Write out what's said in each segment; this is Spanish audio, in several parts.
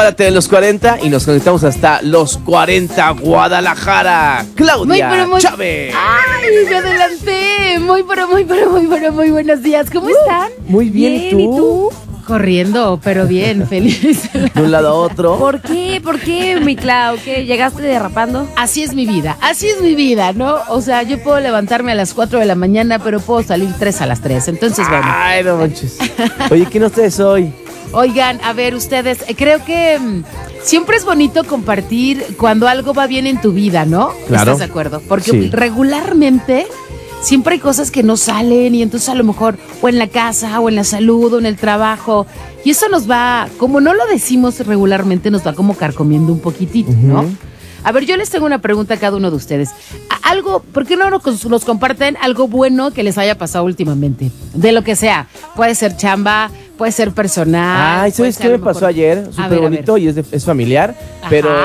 párate de los 40 y nos conectamos hasta los 40 Guadalajara. Claudia Chávez. ¡Ay, me adelanté! Muy buenos días. ¿Cómo están? Muy bien, ¿y tú? Corriendo, pero bien, feliz. De un lado a otro. ¿Por qué? ¿Por qué, mi Clau? ¿Qué? ¿Llegaste derrapando? Así es mi vida, ¿no? O sea, yo puedo levantarme a las 4 de la mañana, pero puedo salir 3 a las 3. Entonces, bueno. Ay, no manches. Oye, ¿qué nos traes hoy? Oigan, a ver, ustedes, creo que siempre es bonito compartir cuando algo va bien en tu vida, ¿no? Claro. ¿Estás de acuerdo? Porque Sí. regularmente siempre hay cosas que no salen y entonces a lo mejor o en la casa o en la salud o en el trabajo y eso nos va, como no lo decimos regularmente, nos va como carcomiendo un poquitito, ¿no? A ver, yo les tengo una pregunta a cada uno de ustedes. Algo, ¿por qué no nos comparten algo bueno que les haya pasado últimamente? De lo que sea. Puede ser chamba, puede ser personal. Ay, ¿sabes qué me pasó ayer? Súper bonito y es familiar. Ajá. Pero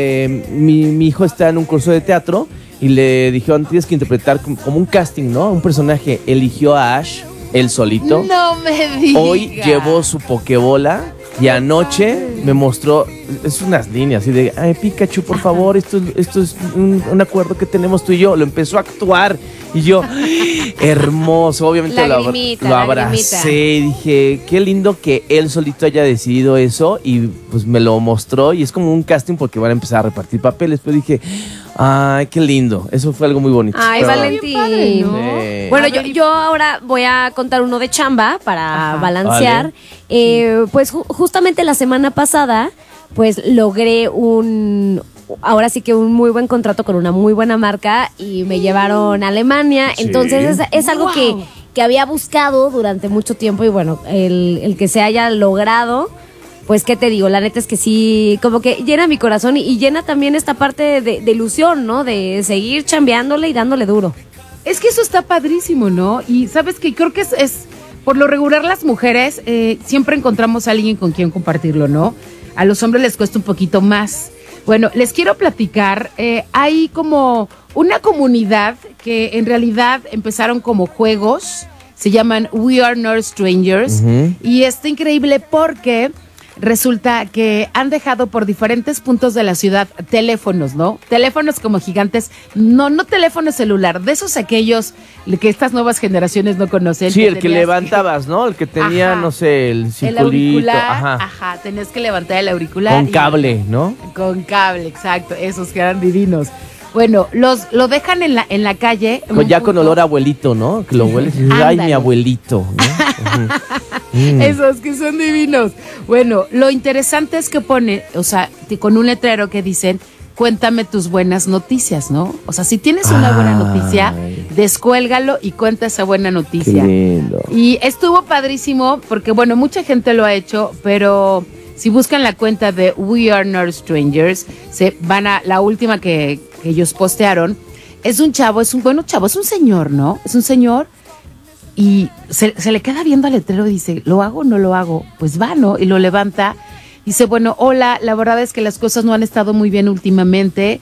mi hijo está en un curso de teatro y le dijeron, tienes que interpretar como un casting, ¿no? Un personaje. Eligió a Ash, él solito. No me digas. Hoy llevó su pokebola y anoche me mostró, es unas líneas así de, ay, Pikachu, por favor, esto es un acuerdo que tenemos tú y yo. Lo empezó a actuar y yo, hermoso, obviamente lo abracé y dije, qué lindo que él solito haya decidido eso y pues me lo mostró y es como un casting porque van a empezar a repartir papeles, pero dije, ay, qué lindo, eso fue algo muy bonito. Ay, Pero, Valentín. padre, ¿no? Sí. Bueno, yo ahora voy a contar uno de chamba para balancear. Vale. Pues justamente la semana pasada, pues logré ahora sí que un muy buen contrato con una muy buena marca y me llevaron a Alemania. Sí. Entonces es algo que había buscado durante mucho tiempo y bueno, el que se haya logrado, pues qué te digo, la neta es que sí, como que llena mi corazón y llena también esta parte de ilusión, ¿no? De seguir chambeándole y dándole duro. Es que eso está padrísimo, ¿no? Y sabes que creo que es por lo regular las mujeres siempre encontramos a alguien con quien compartirlo, ¿no? A los hombres les cuesta un poquito más. Bueno, les quiero platicar, hay como una comunidad que en realidad empezaron como juegos, se llaman We Are Not Strangers, y está increíble porque resulta que han dejado por diferentes puntos de la ciudad teléfonos, ¿no? Teléfonos como gigantes, no teléfono celular, de esos aquellos que estas nuevas generaciones no conocen. Sí, el que levantabas, ¿no? El que tenía, Ajá. no sé, el circulito. El auricular, Ajá. tenías que levantar el auricular. Con cable, ¿no? Con cable, exacto, esos que eran divinos. Bueno, lo dejan en la calle. Ya con olor a abuelito, ¿no? Que lo hueles y dices, ay, Ándale. mi abuelito, ¿no? Esos que son divinos. Bueno, lo interesante es que pone, o sea, con un letrero que dicen, cuéntame tus buenas noticias, ¿no? O sea, si tienes una buena noticia, descuélgalo y cuenta esa buena noticia. Qué lindo. Y estuvo padrísimo porque, bueno, mucha gente lo ha hecho, pero si buscan la cuenta de We Are Not Strangers, se van a la última que ellos postearon. Es un chavo, es un señor, ¿no? Es un señor y se le queda viendo al letrero y dice, ¿lo hago o no lo hago? Pues va, ¿no? Y lo levanta. Dice, bueno, hola, la verdad es que las cosas no han estado muy bien últimamente.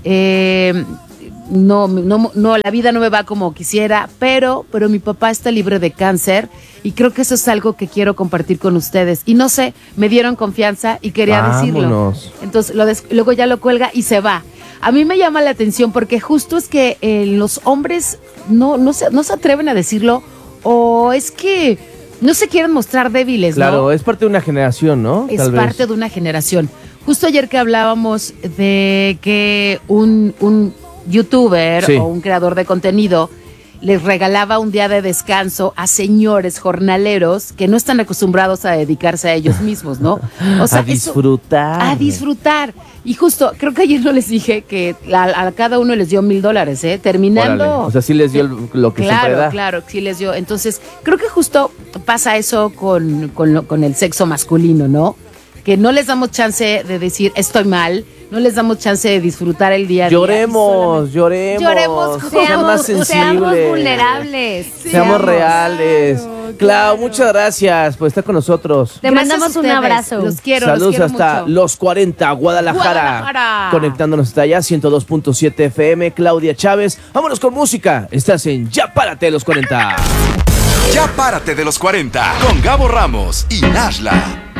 No, la vida no me va como quisiera, pero mi papá está libre de cáncer y creo que eso es algo que quiero compartir con ustedes. Y no sé, me dieron confianza y quería decirlo. Vámonos. Entonces luego ya lo cuelga y se va. A mí me llama la atención porque justo es que los hombres no se atreven a decirlo o es que no se quieren mostrar débiles, ¿no? Claro, es parte de una generación, ¿no? Es Tal parte vez. de una generación. Justo ayer que hablábamos de que un youtuber Sí. o un creador de contenido les regalaba un día de descanso a señores jornaleros que no están acostumbrados a dedicarse a ellos mismos, ¿no? O sea, a disfrutar. a disfrutar. Y justo, creo que ayer no les dije que a cada uno les dio $1,000, ¿eh? Terminando. Órale. O sea, sí les dio lo que siempre da. Claro, sí les dio. Entonces, creo que justo pasa eso con el sexo masculino, ¿no? Que no les damos chance de decir, estoy mal, no les damos chance de disfrutar el día a día. Lloremos. Lloremos, Seamos más sensibles. Seamos vulnerables. Seamos reales. claro. Clau, muchas gracias por estar con nosotros. Te mandamos un Gracias a ustedes. abrazo. Los quiero, Saludos los quiero hasta mucho. los 40, Guadalajara. Conectándonos hasta allá, 102.7 FM, Claudia Chávez. Vámonos con música. Estás en Ya Párate de los 40. Ya párate de los 40 con Gabo Ramos y Nashla.